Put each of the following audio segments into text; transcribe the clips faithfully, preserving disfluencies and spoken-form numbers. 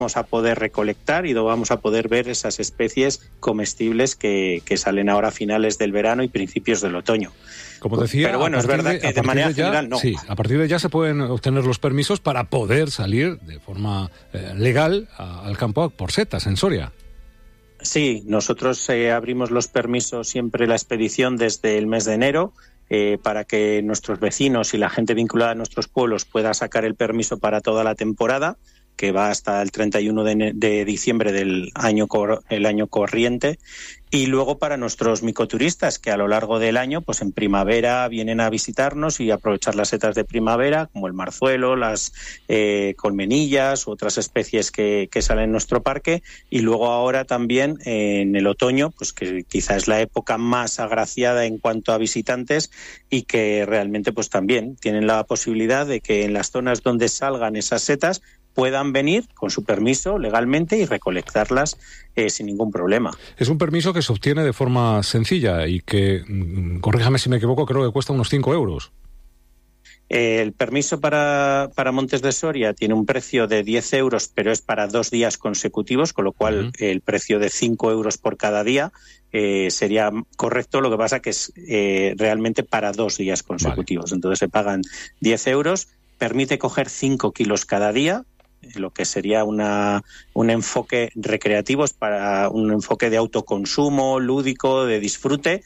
vamos a poder recolectar y vamos a poder ver esas especies comestibles que, que salen ahora a finales del verano y principios del otoño. Como decía, pero bueno, es verdad de, que de manera de ya, general no. Sí, a partir de ya se pueden obtener los permisos para poder salir de forma eh, legal a, al campo por setas en Soria. Sí, nosotros eh, abrimos los permisos siempre la expedición desde el mes de enero eh, para que nuestros vecinos y la gente vinculada a nuestros pueblos pueda sacar el permiso para toda la temporada, que va hasta el treinta y uno de, de diciembre del año, cor, el año corriente, y luego para nuestros micoturistas que a lo largo del año, pues en primavera vienen a visitarnos y aprovechar las setas de primavera, como el marzuelo, las eh, colmenillas u otras especies que, que salen en nuestro parque, y luego ahora también eh, en el otoño, pues que quizá es la época más agraciada en cuanto a visitantes y que realmente pues también tienen la posibilidad de que en las zonas donde salgan esas setas puedan venir con su permiso legalmente y recolectarlas eh, sin ningún problema. Es un permiso que se obtiene de forma sencilla y que, corríjame si me equivoco, creo que cuesta unos cinco euros. Eh, el permiso para, para Montes de Soria tiene un precio de diez euros, pero es para dos días consecutivos, con lo cual uh-huh. el precio de cinco euros por cada día eh, sería correcto. Lo que pasa que es eh, realmente para dos días consecutivos. Vale. Entonces se pagan diez euros, permite coger cinco kilos cada día, lo que sería una, un enfoque recreativo, es para un enfoque de autoconsumo, lúdico, de disfrute.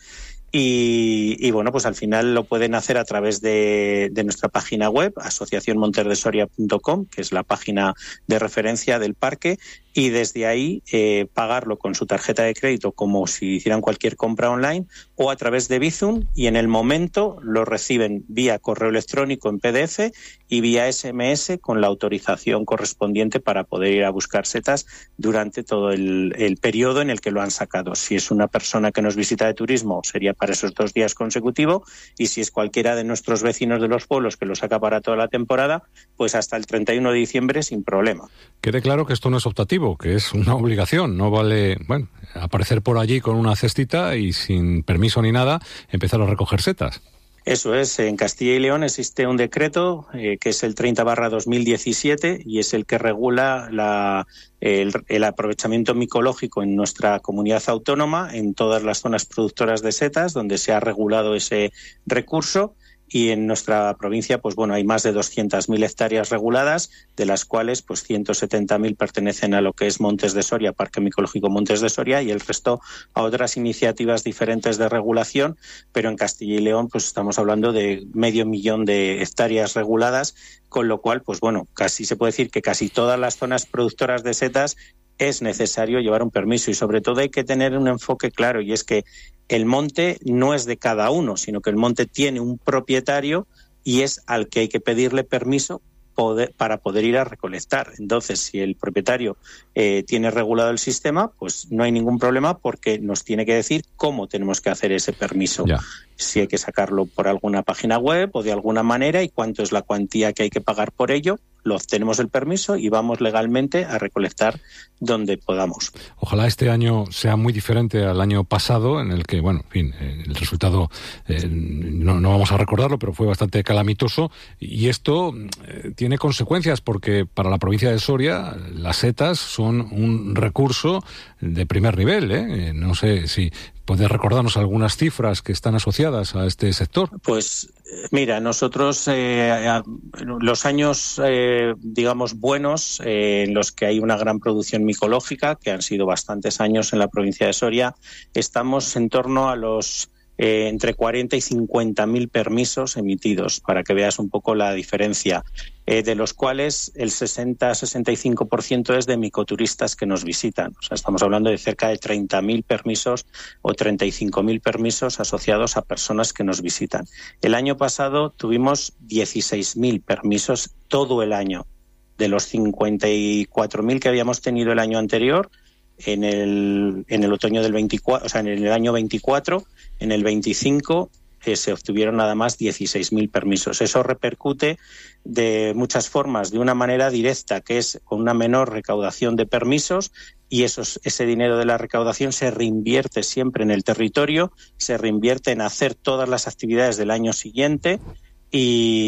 Y, y bueno, pues al final lo pueden hacer a través de, de nuestra página web, asociación montes de soria punto com, que es la página de referencia del parque, y desde ahí eh, pagarlo con su tarjeta de crédito como si hicieran cualquier compra online o a través de Bizum, y en el momento lo reciben vía correo electrónico en P D F y vía S M S con la autorización correspondiente para poder ir a buscar setas durante todo el, el periodo en el que lo han sacado. Si es una persona que nos visita de turismo, sería para esos dos días consecutivos, y si es cualquiera de nuestros vecinos de los pueblos que lo saca para toda la temporada, pues hasta el treinta y uno de diciembre sin problema. Quede claro que esto no es optativo, que es una obligación. No vale, bueno, aparecer por allí con una cestita y sin permiso ni nada empezar a recoger setas. Eso es, en Castilla y León existe un decreto eh, que es el treinta barra dos mil diecisiete y es el que regula la, el, el aprovechamiento micológico en nuestra comunidad autónoma, en todas las zonas productoras de setas donde se ha regulado ese recurso. Y en nuestra provincia, pues bueno, hay más de doscientas mil hectáreas reguladas, de las cuales pues ciento setenta mil pertenecen a lo que es Montes de Soria, Parque Micológico Montes de Soria, y el resto a otras iniciativas diferentes de regulación, pero en Castilla y León pues estamos hablando de medio millón de hectáreas reguladas, con lo cual, pues bueno, casi se puede decir que casi todas las zonas productoras de setas es necesario llevar un permiso, y sobre todo hay que tener un enfoque claro, y es que el monte no es de cada uno, sino que el monte tiene un propietario y es al que hay que pedirle permiso poder, para poder ir a recolectar. Entonces, si el propietario eh, tiene regulado el sistema, pues no hay ningún problema, porque nos tiene que decir cómo tenemos que hacer ese permiso. Ya. Si hay que sacarlo por alguna página web o de alguna manera, y cuánto es la cuantía que hay que pagar por ello, lo obtenemos el permiso y vamos legalmente a recolectar donde podamos. Ojalá este año sea muy diferente al año pasado, en el que, bueno, en fin, el resultado eh, no, no vamos a recordarlo, pero fue bastante calamitoso, y esto eh, tiene consecuencias, porque para la provincia de Soria las setas son un recurso de primer nivel, ¿eh? No sé si ¿puedes recordarnos algunas cifras que están asociadas a este sector? Pues mira, nosotros eh, los años, eh, digamos, buenos, eh, en los que hay una gran producción micológica, que han sido bastantes años en la provincia de Soria, estamos en torno a los eh, entre cuarenta y cincuenta mil permisos emitidos, para que veas un poco la diferencia. Eh, de los cuales el sesenta a sesenta y cinco por ciento es de micoturistas que nos visitan. O sea, estamos hablando de cerca de treinta mil permisos o treinta y cinco mil permisos asociados a personas que nos visitan. El año pasado tuvimos dieciséis mil permisos todo el año. De los cincuenta y cuatro mil que habíamos tenido el año anterior, en el, en el otoño del veinticuatro, o sea, en el año veinticuatro, en el veinticinco eh, se obtuvieron nada más dieciséis mil permisos. Eso repercute de muchas formas, de una manera directa, que es con una menor recaudación de permisos, y esos, ese dinero de la recaudación se reinvierte siempre en el territorio, se reinvierte en hacer todas las actividades del año siguiente, y es,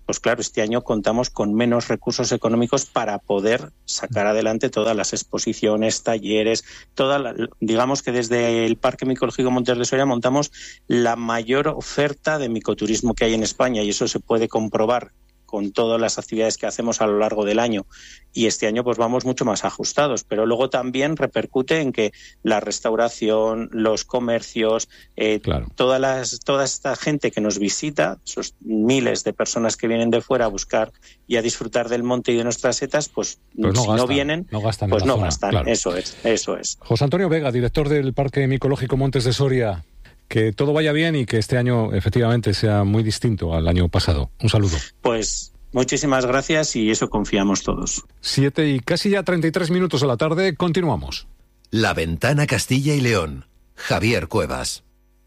pues claro, este año contamos con menos recursos económicos para poder sacar adelante todas las exposiciones, talleres, toda la, digamos que desde el Parque Micológico Montes de Soria montamos la mayor oferta de micoturismo que hay en España, y eso se puede comprobar con todas las actividades que hacemos a lo largo del año, y este año pues vamos mucho más ajustados, pero luego también repercute en que la restauración, los comercios, eh, claro. todas las, toda esta gente que nos visita, esos miles de personas que vienen de fuera a buscar y a disfrutar del monte y de nuestras setas, pues, pues no si gastan, no vienen, no gastan pues no zona, gastan, claro. eso es, eso es. José Antonio Vega, director del Parque Micológico Montes de Soria, que todo vaya bien y que este año efectivamente sea muy distinto al año pasado. Un saludo. Pues muchísimas gracias y eso confiamos todos. Siete y casi ya treinta y tres minutos de la tarde, continuamos. La Ventana Castilla y León. Javier Cuevas.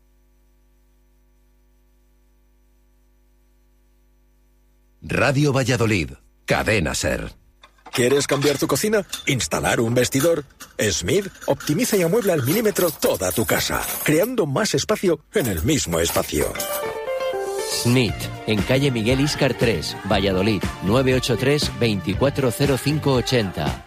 Radio Valladolid. Cadena SER. ¿Quieres cambiar tu cocina? ¿Instalar un vestidor? Smith optimiza y amuebla al milímetro toda tu casa, creando más espacio en el mismo espacio. Smith, en calle Miguel Íscar tres, Valladolid, nueve ocho tres, veinticuatro cero cinco ochenta.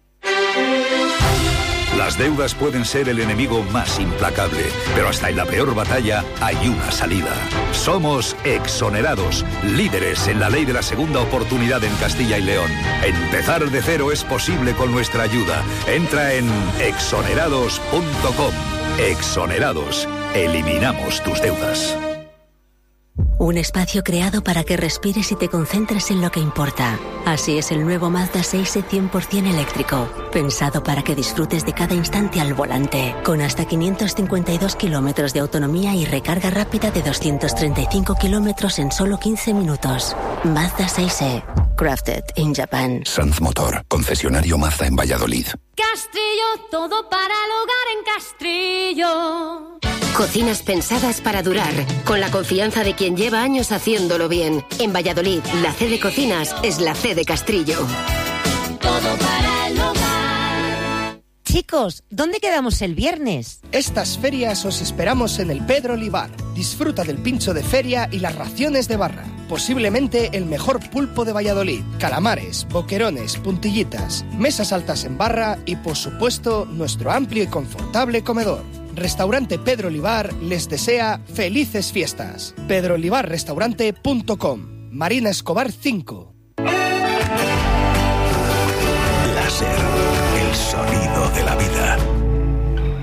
Las deudas pueden ser el enemigo más implacable, pero hasta en la peor batalla hay una salida. Somos Exonerados, líderes en la ley de la segunda oportunidad en Castilla y León. Empezar de cero es posible con nuestra ayuda. Entra en exonerados punto com. Exonerados. Eliminamos tus deudas. Un espacio creado para que respires y te concentres en lo que importa. Así es el nuevo Mazda seis e cien por ciento eléctrico, pensado para que disfrutes de cada instante al volante, con hasta quinientos cincuenta y dos kilómetros de autonomía y recarga rápida de doscientos treinta y cinco kilómetros en solo quince minutos. Mazda seis e, crafted in Japan. Sanz Motor, concesionario Mazda en Valladolid. Castrillo, todo para el hogar en Castrillo. Cocinas pensadas para durar, con la confianza de quien lleva años haciéndolo bien. En Valladolid, la C de Cocinas es la C de Castrillo. Todo para el hogar. Chicos, ¿dónde quedamos el viernes? Estas ferias os esperamos en el Pedro Olivar. Disfruta del pincho de feria y las raciones de barra. Posiblemente el mejor pulpo de Valladolid. Calamares, boquerones, puntillitas, mesas altas en barra y, por supuesto, nuestro amplio y confortable comedor. Restaurante Pedro Olivar les desea felices fiestas. pedro olivar restaurante punto com. Marina Escobar cinco.